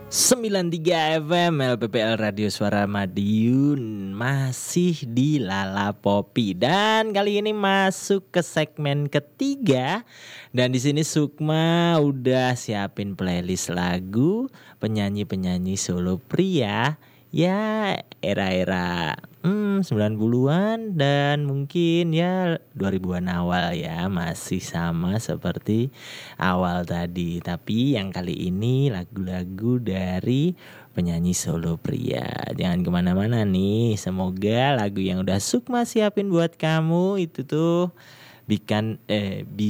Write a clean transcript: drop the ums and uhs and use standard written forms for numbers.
93 FM LPPL Radio Suara Madiun masih di Lala Popi dan kali ini masuk ke segmen ketiga dan di sini Sukma udah siapin playlist lagu penyanyi-penyanyi solo pria ya era-era 90-an dan mungkin ya 2000-an awal ya, masih sama seperti awal tadi. Tapi yang kali ini lagu-lagu dari penyanyi solo pria. Jangan kemana-mana nih, semoga lagu yang udah Sukma siapin buat kamu itu tuh